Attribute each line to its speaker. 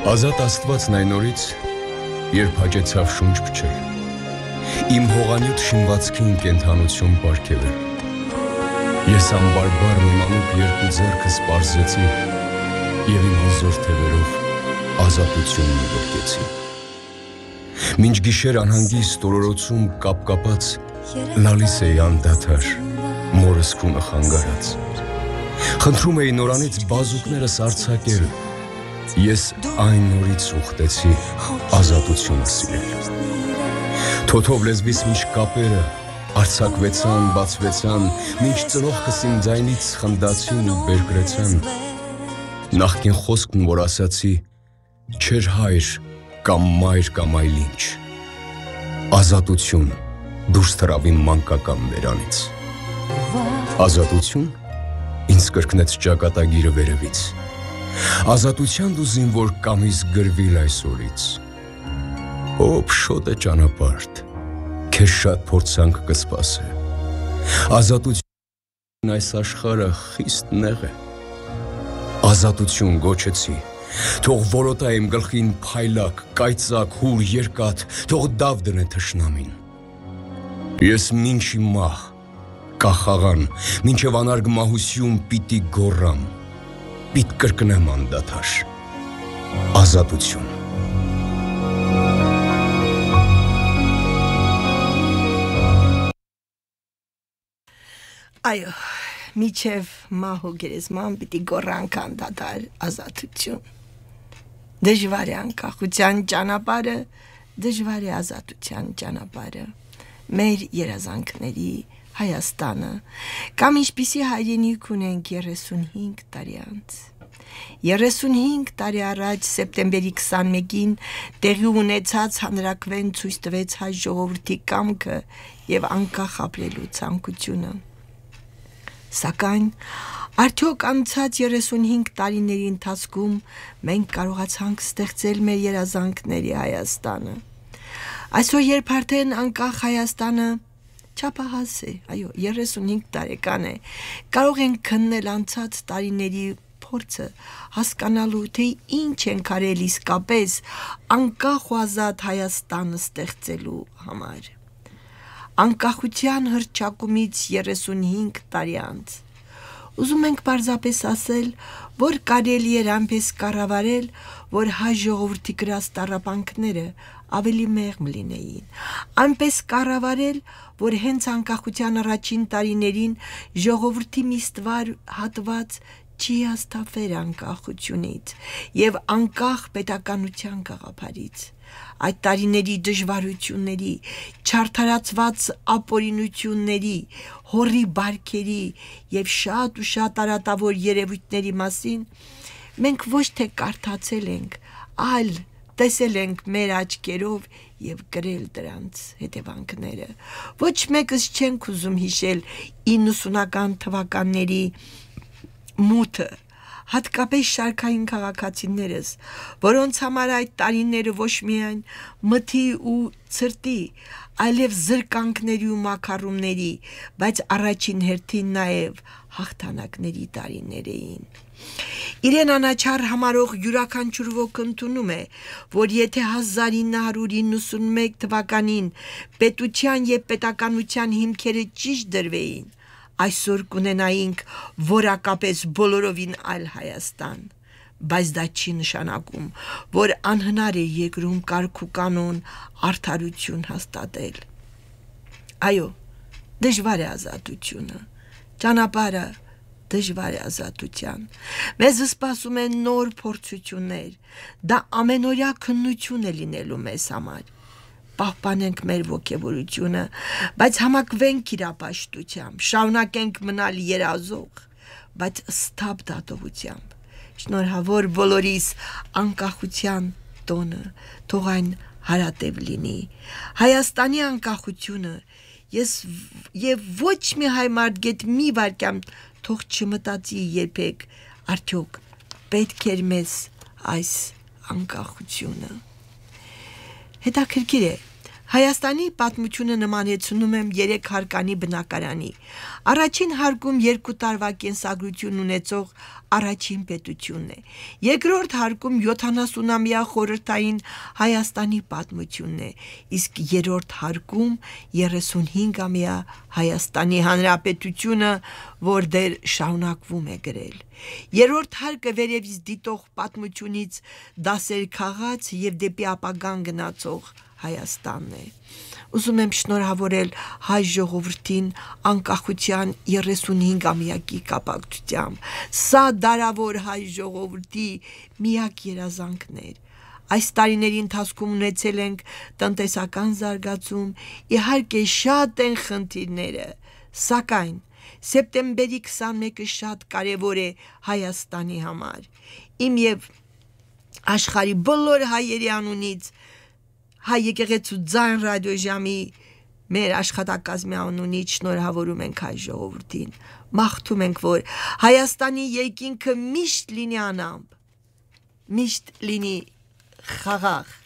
Speaker 1: Ազատ Աստվածն այն օրից, երբ հաճեցավ շունչ փչել, իմ հողանյութ շինվածքին կենդանություն պարգևել։ Ես անբարբար մի մանուկ երկու ձեռքս պարզեցի և իմ հզոր թևերով ազատությունն ուղարկեցի։ Մինչ գիշեր անհանգիստ օրորոցում կապկապած լալիս էի անդադար, մորս քունը խանգարած։ Խնդրում էի նորանից բազուկներս արձակել, ես այն նորից ուխտեցի ազատությունը սիրել։ Թոթով լեզվիս մինչ կապերը արձակվեցան, բացվեցան, մինչ ծնողքս իմ ձայնից խնդացին ու բերկրեցան, նախկին խոսքն, որ ասացի, չէր հայր կամ մայր կամ այլ ինչ, ազատություն դուրս թռավ իմ մանկական բերանից։ Ազատություն ինձ կրկնեց ճակատագիրը վերևից, ազատության դուզին, որ կամիս գրվիլ այսօրից։ Ո փշոտ է ճանապարհ, քեզ շատ փորձանք կսպասե։ Ազատություն այս աշխարհը խիստ նեղ է։ Ազատություն գոչեցի, թող որոտա իմ գլխին փայլակ, կայծակ, հուր, երկաթ, թող դավ դնե թշնամին։ Ես մինչի մահ, կախաղան, մինչև անարգ մահություն պիտի գոռամ, պիտ կրկնեմ անդադար, ազատություն։
Speaker 2: Այո, միչև մահ ու գերեզման պիտի գոռանք անդադար ազատություն։ Դժվար է անկախության ճանապարհը, դժվար է ազատության ճանապարհը։ Մեր երազանքների Հայաստանը, կամ ինչպիսի հայրենիք ունենք 35 տարի անց։ 35 տարի առաջ սեպտեմբերի 21-ին տեղի ունեցած հանրաքվեն ցույց տվեց հայ ժողովրդի կամքը եւ անկախ ապրելու ցանկությունը։ Սակայն արդյոք անցած 35 տարիների ընթացքում մենք կարողացանք ստեղծել մեր երազանքների Հայաստանը։ Այսօր երբ արդեն անկախ Հայաստանը չափահաս է, այո, 35 տարեկան է, կարող ենք քննել անցած տարիների փորձը, հասկանալու, թե ինչ ենք արել իսկապես անկախ ու ազատ Հայաստանը ստեղծելու համար։ Անկախության հռչակումից 35 տարի անց ուզում ենք պարզապես ասել, որ կարելի էր այնպես կառավարել, որ հայ ժողովրդի կրած տառապանքները ավելի մեղմ լինեին, այնպես կառավարել, որ հենց անկախության առաջին տարիներին ժողովրդի մի ստվար հատված չի հաստատվեր անկախությունից եւ անկախ պետականության գաղափարից։ Այդ տարիների դժվարությունների, չարդարացված ապօրինությունների, հորի բարքերի եւ շատ ու շատ արատավոր երևույթների մասին մենք ոչ թե կարդացել ենք, այլ տեսել ենք մեր աչքերով եւ գրել դրանց հետևանքները։ Ոչ մեկս չենք ուզում հիշել 90-ական թվականների մութը, հատկապես շարքային քաղաքացիներս, որոնց համար այդ տարիները ոչ միայն մթի ու ցրտի, այլև զրկանքների ու մակարումների, բայց առաջին հերթին նաև հաղթանակների տարիներ էին։ Իրեն անաչառ համարող յուրաքանչյուր ոք ընդունում է, որ եթե 1991 թվականին պետության եւ պետականության հիմքերը ճիշտ դրվեին, այսօր կունենայինք որակապես բոլորովին այլ Հայաստան, բայց դա չի նշանակում, որ անհնար է երկրում կարգ ու կանոն արդարություն հաստատել։ Այո, դժվար է ազատությունը, ճանապարհը դժվար է ազատության։ Մեզ սպասում են նոր փորձություններ, դա ամենօրյա քննություն է լինելու մեզ համար։ Պահպանենք մեր ոգևորությունը, բայց համակվենք իրապաշտությամբ, շարունակենք մնալ երազող, բայց սթափ դատողությամբ։ Շնորհավոր բոլորիս անկախության տոնը, թող այն հարատև լինի։ Հայաստանի անկախությունը եւ ոչ մի հայ մարդգետ մի վարքյամ թող չմտածի երբեք, արդյոք պետք էր մեզ այս անկախությունը։ Հետաքրքիր է, Հայաստանի պատմությունը նմանեցնում եմ 3 հարկանի բնակարանի։ Առաջին հարկում 2 տարվա կենսագրություն ունեցող առաջին պետությունն է։ Երկրորդ հարկում 70-ամյա խորհրդային Հայաստանի պատմությունն է, իսկ երրորդ հարկում 35-ամյա Հայաստանի Հանրապետությունը, որ դեռ շարունակվում է գրել։ Երրորդ հարկը վերևից դիտող պատմությունից դասեր քաղաց եւ դեպի ապագան գնացող Հայաստանն է։ Ուզում եմ շնորհավորել հայ ժողովրդին անկախության 35-ամյակի կապակցությամբ։ Սա դարավոր հայ ժողովրդի միակ երազանքն էր։ Այս տարիների ընթացքում ունեցել ենք տնտեսական զարգացում, իհարկե շատ են խնդիրները, սակայն սեպտեմբերի 21-ը շատ կարևոր է Հայաստանի համար։ Իմ եւ աշխարհի բոլոր հայերի անունից Հայ եկեղեցու ձայն ռադիոժամի մեր աշխատակազմի անունից շնորհավորում ենք հայ ժողովրդին, մաղթում ենք, որ Հայաստանի երկինքը միշտ լինի անամպ, միշտ լինի խաղաղ,